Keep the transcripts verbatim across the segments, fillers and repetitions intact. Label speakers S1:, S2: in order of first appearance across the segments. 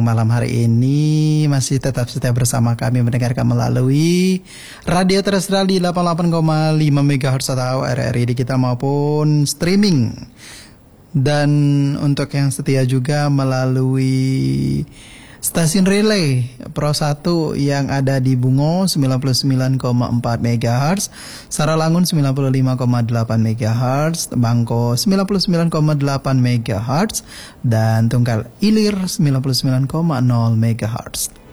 S1: Malam hari ini masih tetap setia bersama kami mendengarkan melalui radio terrestrial di delapan puluh delapan koma lima megahertz atau R R I digital maupun streaming. Dan untuk yang setia juga melalui stasiun relay Pro satu yang ada di Bungo sembilan puluh sembilan koma empat megahertz, Saralangun sembilan puluh lima koma delapan megahertz, Bangko sembilan puluh sembilan koma delapan megahertz, dan Tunggal Ilir sembilan puluh sembilan koma nol megahertz.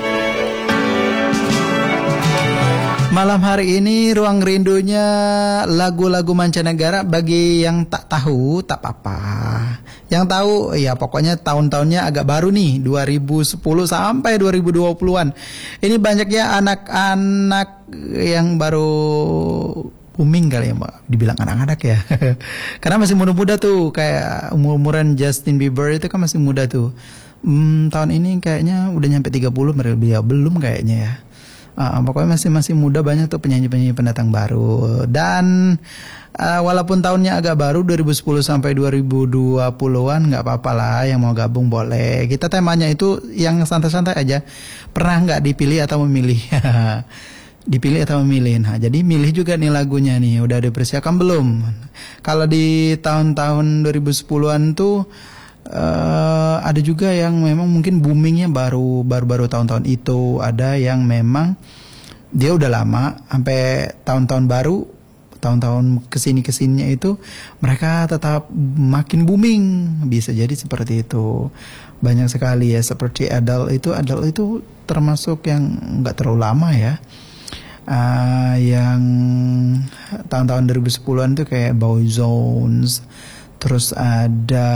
S1: Malam hari ini ruang rindunya lagu-lagu mancanegara. Bagi yang tak tahu tak apa. Yang tahu ya pokoknya tahun-tahunnya agak baru nih, dua ribu sepuluh sampai dua ribu dua puluhan. Ini banyaknya anak-anak yang baru booming kali ya Mbak, dibilang anak-anak ya. Karena masih muda-muda tuh, kayak umur-umuran Justin Bieber itu kan masih muda tuh. Hmm, tahun ini kayaknya udah nyampe tiga puluh, dia belum kayaknya ya. Uh, pokoknya masih masih muda, banyak tuh penyanyi-penyanyi pendatang baru. Dan uh, walaupun tahunnya agak baru dua ribu sepuluh sampai dua ribu dua puluhan, nggak apa-apa lah, yang mau gabung boleh. Kita temanya itu yang santai-santai aja. Pernah nggak dipilih atau memilih? Dipilih atau memilih. Nah, jadi milih juga nih lagunya nih. Udah dipersiapkan belum? Kalau di tahun-tahun dua ribu sepuluhan tuh Uh, ada juga yang memang mungkin boomingnya baru baru-baru tahun-tahun itu. Ada yang memang dia udah lama, sampai tahun-tahun baru, tahun-tahun kesini-kesininya itu mereka tetap makin booming. Bisa jadi seperti itu. Banyak sekali ya, seperti Adele itu. Adele itu termasuk yang nggak terlalu lama ya. Uh, yang tahun-tahun dua ribu sepuluhan itu kayak Boyzone. Terus ada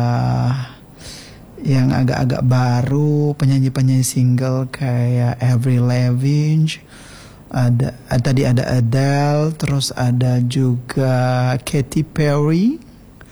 S1: yang agak-agak baru, penyanyi-penyanyi single kayak Avril Lavigne, ada, ada tadi ada Adele, terus ada juga Katy Perry.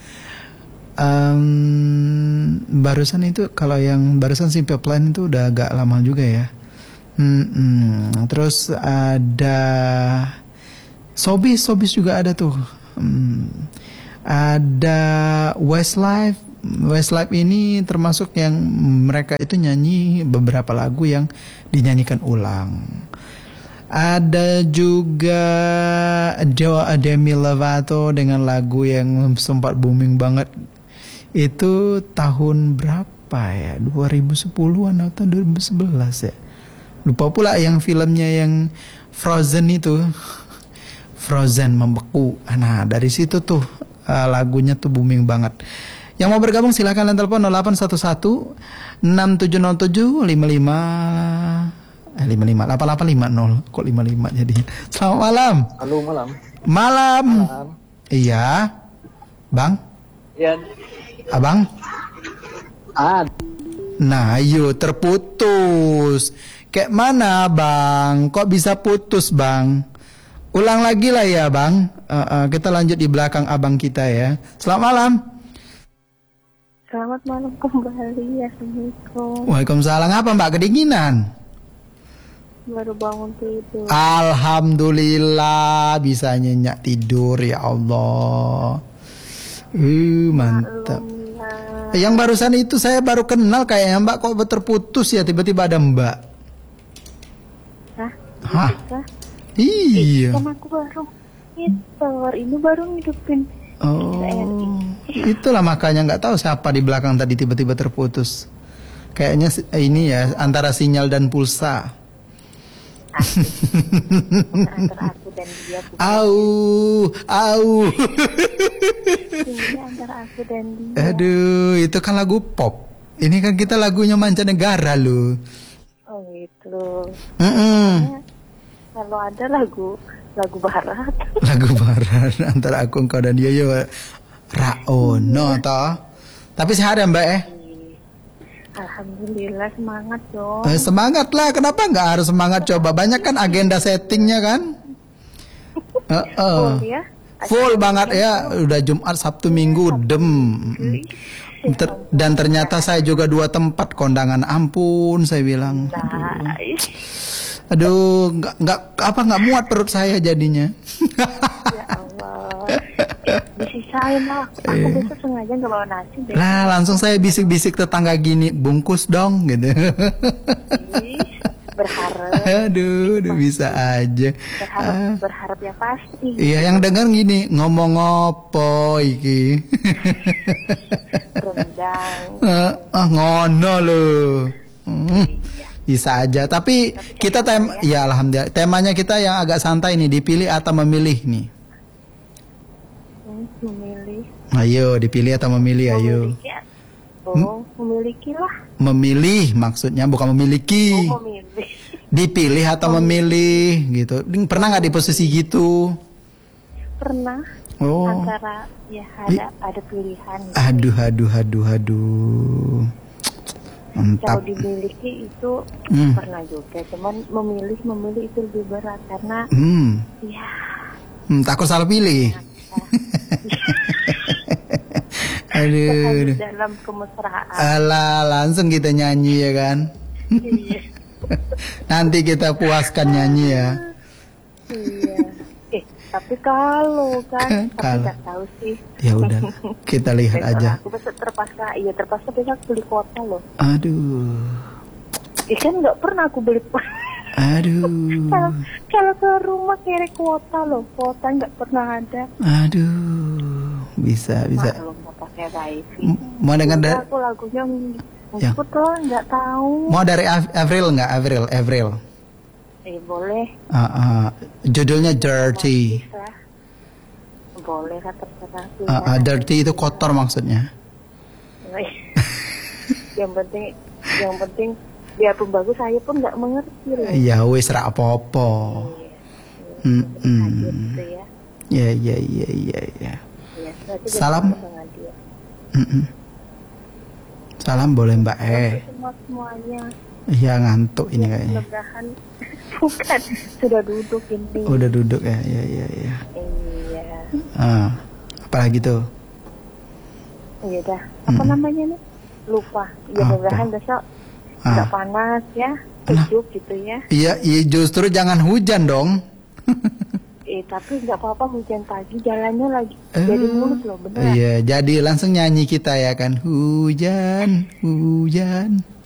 S1: Um, barusan itu kalau yang barusan Simple Plan itu udah agak lama juga ya. Hmm-hmm. Terus ada Sobis, Sobis juga ada tuh. Hmm. Ada Westlife. Westlife ini termasuk yang mereka itu nyanyi beberapa lagu yang dinyanyikan ulang. Ada juga Demi Lovato dengan lagu yang sempat booming banget. Itu tahun berapa ya? dua ribu sepuluhan atau dua ribu sebelas ya? Lupa pula yang filmnya yang Frozen itu. Frozen membeku. Nah, dari situ tuh Uh, lagunya tuh booming banget. Yang mau bergabung silakan telepon nol delapan satu satu enam tujuh nol tujuh lima lima eh lima lima delapan delapan lima nol. Kok lima lima jadi. Selamat malam.
S2: Halo, malam.
S1: Malam. Malam. Iya. Bang?
S2: Iya.
S1: Abang?
S2: Ah.
S1: Nah, ayo terputus. Kayak mana, Bang? Kok bisa putus, Bang? Ulang lagi lah ya Bang. uh, uh, Kita lanjut di belakang abang kita ya. Selamat malam.
S3: Selamat malam kembali. Assalamualaikum.
S1: Waalaikumsalam. Apa Mbak, kedinginan?
S3: Baru bangun tidur.
S1: Alhamdulillah bisa nyenyak tidur. Ya Allah. Uh, mantap.
S3: Alhamdulillah.
S1: Yang barusan itu saya baru kenal kayaknya Mbak. Kok terputus ya tiba-tiba ada Mbak?
S3: Hah?
S1: Hah?
S3: Hah?
S1: Iya.
S3: Kan aku baru ngitor, ini baru ngidupin.
S1: Oh, itulah makanya nggak tahu siapa di belakang tadi tiba-tiba terputus. Kayaknya ini ya antara sinyal dan pulsa.
S3: Antara aku dan dia.
S1: Au, au.
S3: Ini antara aku dan dia.
S1: Aduh, itu kan lagu pop. Ini kan kita lagunya mancanegara loh.
S3: Oh gitu.
S1: Mm-mm.
S3: Kalau ada lagu lagu barat.
S1: Lagu barat antara aku engkau dan dia ya Raono toh. Tapi sehat ya Mbak eh?
S3: Alhamdulillah, semangat dong.
S1: Eh, semangat lah, kenapa nggak harus semangat coba? Banyak kan agenda settingnya kan? Uh, uh.
S3: Full ya?
S1: Full banget ya, udah Jumat, Sabtu, Minggu, dem. Ter- dan ternyata saya juga dua tempat kondangan, ampun saya bilang.
S3: Nah,
S1: Aduh, nggak nggak apa nggak muat perut saya jadinya.
S3: ya Allah. Di sisi Bisain lah. Aku
S1: Iya.
S3: besok sengaja nggak bawa nasi deh.
S1: Lah langsung saya bisik-bisik tetangga gini, bungkus dong gitu.
S3: Ih, berharap.
S1: Aduh, udah bisa aja.
S3: Berharap,
S1: Ah.
S3: berharap ya pasti.
S1: Iya, yang denger gini, ngomong opo iki.
S3: Rendang.
S1: Ah, ah, ngono loh. Hmm, bisa aja. Tapi kita tem ya alhamdulillah. Temanya kita yang agak santai nih, dipilih atau memilih nih.
S3: Hmm, memilih.
S1: Ayo, dipilih atau memilih, ayo.
S3: Memiliki. Oh, memiliki lah.
S1: Memilih maksudnya bukan memiliki.
S3: Oh, memilih.
S1: Dipilih atau memilih gitu. Pernah nggak di posisi gitu?
S3: Pernah.
S1: Oh.
S3: Antara ya ada ada pilihan.
S1: Aduh, aduh, aduh, aduh. Mantap.
S3: Kalau dimiliki itu
S1: Hmm.
S3: pernah juga. Cuman memilih memilih itu lebih berat karena
S1: Hmm.
S3: ya
S1: Hmm, takut salah pilih. Aduh,
S3: terhanyut
S1: aduh.
S3: dalam kemesraan.
S1: Alah, langsung kita nyanyi ya kan.
S3: Iya.
S1: Nanti kita puaskan nyanyi ya.
S3: Iya. Eh, tapi kalau kan, tapi
S1: Kalau.
S3: nggak tahu sih.
S1: Ya udah, kita lihat
S3: Besok
S1: aja.
S3: Aku besok terpaksa, iya terpaksa besok beli kuota loh.
S1: Aduh.
S3: Eh kan nggak pernah aku beli kuota.
S1: Aduh.
S3: Kalau kalau ke rumah kira kuota loh, kuota nggak pernah ada.
S1: Aduh. Bisa, bisa.
S3: Maklum mau pakai wifi.
S1: M- Mau dengar
S3: Udah,
S1: dari
S3: aku lagunya
S1: Ya.
S3: ngikut loh, nggak tahu.
S1: Mau dari Av- Avril nggak? Avril, Avril.
S3: Eh boleh.
S1: Ah, ah. Judulnya Dirty.
S3: Bisa. Boleh lah terserah.
S1: Ah, ah, dirty itu kotor maksudnya.
S3: yang penting, yang penting biarpun bagus saya pun nggak mengerti loh.
S1: Ya wis ra apa-apa.
S3: Iya.
S1: Mm, mm.
S3: Gitu ya.
S1: Ya, ya, ya, ya, ya.
S3: Iya, berarti
S1: Salam.
S3: besok dengan dia.
S1: Mm-mm. Salam boleh Mbak Eh.
S3: Semua semuanya.
S1: Iya ngantuk ini kayaknya.
S3: Mudah-mudahan bukan sudah duduk ini.
S1: Udah duduk ya, ya, ya, ya.
S3: Iya.
S1: Ah, apalagi tuh?
S3: Iya dah. Apa
S1: Mm.
S3: namanya nih? Lupa. Ya
S1: Apa?
S3: mudah-mudahan besok
S1: Ah.
S3: nggak panas ya, sejuk gitu ya.
S1: Iya, iya justru jangan hujan dong.
S3: Eh tapi nggak apa-apa hujan pagi jalannya lagi
S1: Eh,
S3: jadi mulus loh bener.
S1: Iya, jadi langsung nyanyi kita ya kan. Hujan, hujan.